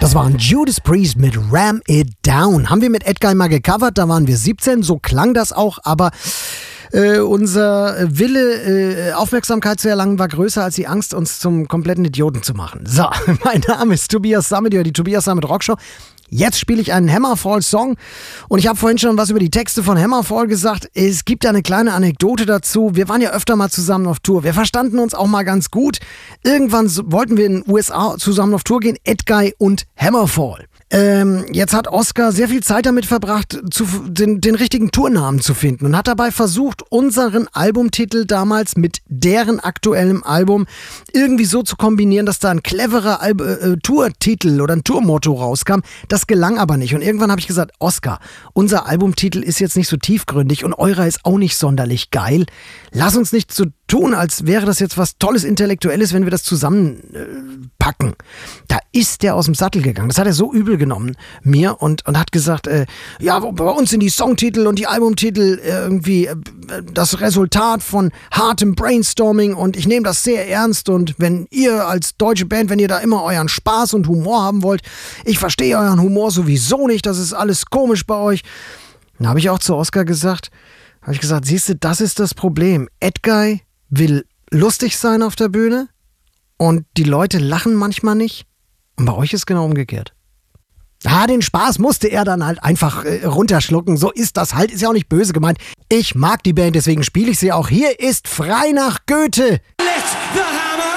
Das waren Judas Priest mit Ram It Down. Haben wir mit Edguy mal gecovert, da waren wir 17, so klang das auch, aber unser Wille, Aufmerksamkeit zu erlangen, war größer als die Angst, uns zum kompletten Idioten zu machen. So, mein Name ist Tobias Sammet, die Tobias Sammet Rockshow. Jetzt spiele ich einen Hammerfall-Song und ich habe vorhin schon was über die Texte von Hammerfall gesagt. Es gibt ja eine kleine Anekdote dazu. Wir waren ja öfter mal zusammen auf Tour. Wir verstanden uns auch mal ganz gut. Irgendwann wollten wir in den USA zusammen auf Tour gehen, Edguy und Hammerfall. Jetzt hat Oscar sehr viel Zeit damit verbracht, den richtigen Tournamen zu finden und hat dabei versucht, unseren Albumtitel damals mit deren aktuellem Album irgendwie so zu kombinieren, dass da ein cleverer Tourtitel oder ein Tourmotto rauskam. Das gelang aber nicht. Und irgendwann habe ich gesagt, Oscar, unser Albumtitel ist jetzt nicht so tiefgründig und eurer ist auch nicht sonderlich geil. Lass uns nicht so tun, als wäre das jetzt was Tolles, Intellektuelles, wenn wir das zusammenpacken. Da ist der aus dem Sattel gegangen. Das hat er so übel genommen, mir, und hat gesagt, ja, bei uns sind die Songtitel und die Albumtitel irgendwie das Resultat von hartem Brainstorming und ich nehme das sehr ernst und wenn ihr als deutsche Band, wenn ihr da immer euren Spaß und Humor haben wollt, ich verstehe euren Humor sowieso nicht, das ist alles komisch bei euch. Dann habe ich auch zu Oscar gesagt, siehst du, das ist das Problem. Edguy will lustig sein auf der Bühne und die Leute lachen manchmal nicht. Und bei euch ist genau umgekehrt. Den Spaß musste er dann halt einfach runterschlucken. So ist das halt, ist ja auch nicht böse gemeint. Ich mag die Band, deswegen spiele ich sie auch. Hier ist Frei nach Goethe. Let the hammer